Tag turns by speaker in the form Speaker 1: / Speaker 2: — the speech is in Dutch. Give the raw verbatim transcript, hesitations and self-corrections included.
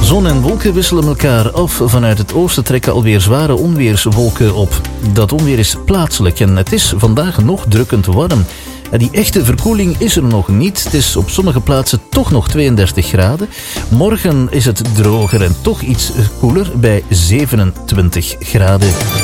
Speaker 1: Zon en wolken wisselen elkaar af. Vanuit het oosten trekken alweer zware onweerswolken op. Dat onweer is plaatselijk en het is vandaag nog drukkend warm. En die echte verkoeling is er nog niet. Het is op sommige plaatsen toch nog tweeëndertig graden. Morgen is het droger en toch iets koeler bij zevenentwintig graden.